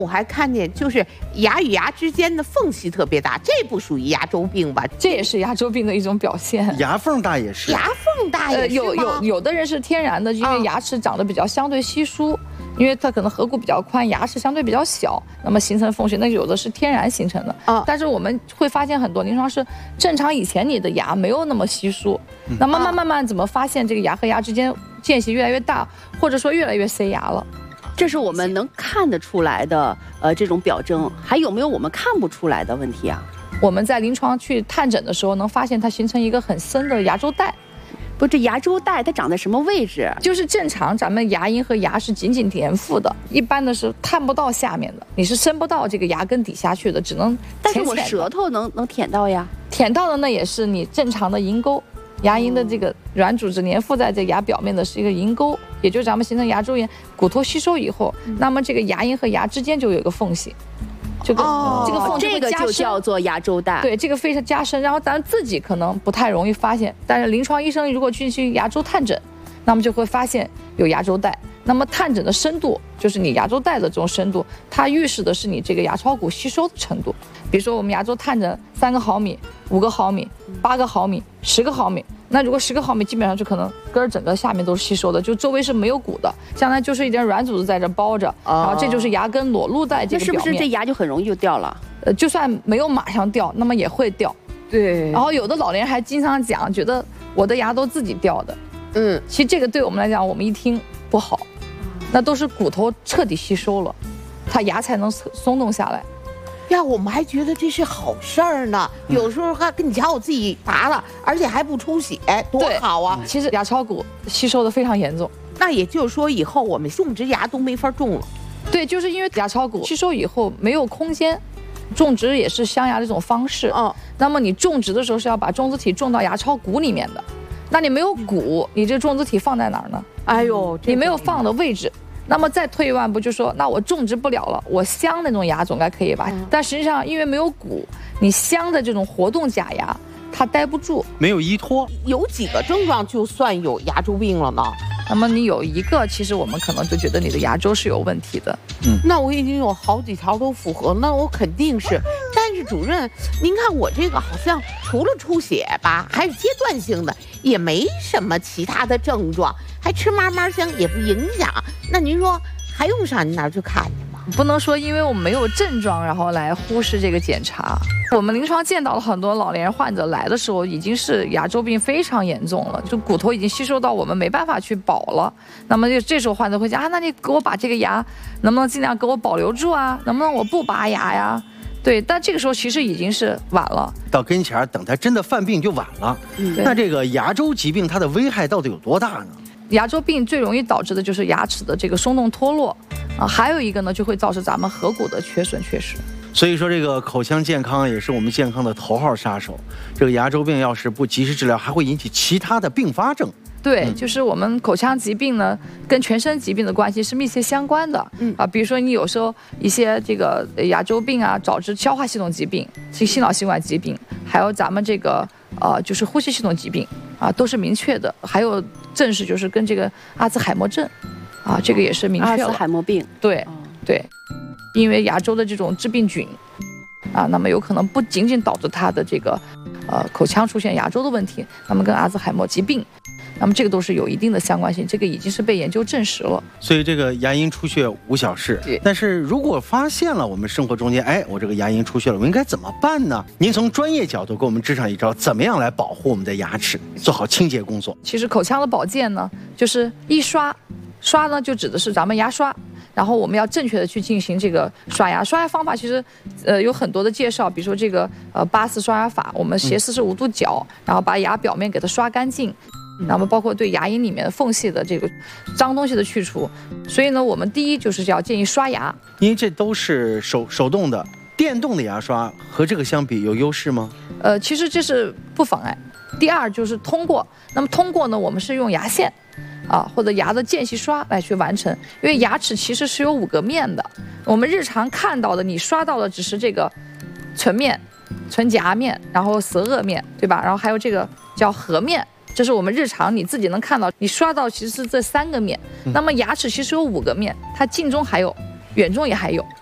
我还看见就是牙与牙之间的缝隙特别大，这不属于牙周病吧？ 这也是牙周病的一种表现。 牙缝大也是， 牙缝大也是吗？ 有的人是天然的，因为牙齿长得比较相对稀疏，因为它可能颌骨比较宽，牙齿相对比较小，那么形成缝隙。那有的是天然形成的。但是我们会发现很多临床是正常以前你的牙没有那么稀疏，那慢慢怎么发现这个牙和牙之间间隙越来越大，或者说越来越塞牙了？ 这是我们能看得出来的，这种表征，还有没有我们看不出来的问题啊？ 我们在临床去探诊的时候，能发现它形成一个很深的牙周带。 不，这牙周带它长在什么位置？ 就是正常咱们牙龈和牙是紧紧连附的，一般的是探不到下面的，你是伸不到这个牙根底下去的，只能但是我舌头能舔到呀。 舔到的那也是你正常的龈沟。牙龈的这个软组织粘附在这牙表面的是一个龈沟，也就是咱们形成牙周炎，骨头吸收以后，那么这个牙龈和牙之间就有一个缝隙，这个缝这个就叫做牙周带。 对，这个非常加深，然后咱自己可能不太容易发现，但是临床医生如果去牙周探诊，那么就会发现有牙周带。那么探诊的深度就是你牙周带的这种深度，它预示的是你这个牙槽骨吸收的程度。比如说我们牙周探诊3个毫米、5个毫米、8个毫米、10个毫米，那如果10个毫米，基本上就可能根儿整个下面都是吸收的，就周围是没有骨的，相当于就是一点软组织在这包着，然后这就是牙根裸露在这个表面。 那是不是这牙就很容易就掉了？ 就算没有马上掉，那么也会掉。 对。 然后有的老年人还经常讲，觉得我的牙都自己掉的。其实这个对我们来讲，我们一听不好，那都是骨头彻底吸收了，它牙才能松动下来。 呀，我们还觉得这是好事儿呢。有时候还跟你瞧，我自己拔了，而且还不出血，多好啊！ 其实牙槽骨吸收的非常严重。 那也就是说，以后我们种植牙都没法种了。 对，就是因为牙槽骨吸收以后没有空间，种植也是镶牙的一种方式。那么你种植的时候是要把种植体种到牙槽骨里面的，那你没有骨，你这种植体放在哪儿呢？ 哎呦， 你没有放的位置。那么再退一万步，就说那我种植不了了，我镶那种牙总该可以吧？但实际上因为没有骨，你镶的这种活动假牙它待不住， 没有依托。 有几个症状就算有牙周病了呢？ 那么你有一个，其实我们可能就觉得你的牙周是有问题的。 那我已经有好几条都符合，那我肯定是。但是主任，您看我这个好像除了出血吧，还是阶段性的，也没什么其他的症状，还吃嘛嘛香也不影响。那您说还用上您那儿去看去吗？ 不能说因为我们没有症状，然后来忽视这个检查。我们临床见到了很多老年人患者来的时候，已经是牙周病非常严重了，就骨头已经吸收到我们没办法去保了。那么就这时候患者会讲啊，那你给我把这个牙能不能尽量给我保留住啊？能不能我不拔牙呀？对，但这个时候其实已经是晚了， 到跟前等他真的犯病就晚了。那这个牙周疾病它的危害到底有多大呢？ 牙周病最容易导致的就是牙齿的这个松动脱落还有一个呢就会造成咱们颌骨的缺损缺失。 所以说这个口腔健康也是我们健康的头号杀手。这个牙周病要是不及时治疗，还会引起其他的并发症。 对，就是我们口腔疾病呢，跟全身疾病的关系是密切相关的。比如说你有时候一些这个牙周病啊，导致消化系统疾病、心脑血管疾病，还有咱们这个就是呼吸系统疾病都是明确的。还有正是就是跟这个阿兹海默症这个也是明确了。 阿兹海默病。 对，因为牙周的这种致病菌那么有可能不仅仅导致它的这个口腔出现牙周的问题，那么跟阿兹海默疾病。那么这个都是有一定的相关性，这个已经是被研究证实了。 所以这个牙龈出血无小事，但是如果发现了我们生活中间，我这个牙龈出血了，我应该怎么办呢？您从专业角度给我们支上一招，怎么样来保护我们的牙齿，做好清洁工作？ 其实口腔的保健呢，就是一刷呢就指的是咱们牙刷。然后我们要正确的去进行这个刷牙方法，其实有很多的介绍，比如说这个8次刷牙法，我们斜45度角，然后把牙表面给它刷干净。那么包括对牙龈里面的缝隙的这个脏东西的去除。所以呢，我们第一就是要建议刷牙， 因为这都是手动的，电动的牙刷和这个相比有优势吗？ 其实这是不妨碍。第二就是通过，那么通过呢，我们是用牙线或者牙的间隙刷来去完成，因为牙齿其实是有5个面的，我们日常看到的你刷到的只是这个唇面、唇颊面，然后舌腭面，对吧？然后还有这个叫颌面。这是我们日常你自己能看到，你刷到其实是这3个面。那么牙齿其实有5个面，它近中还有，远中也还有。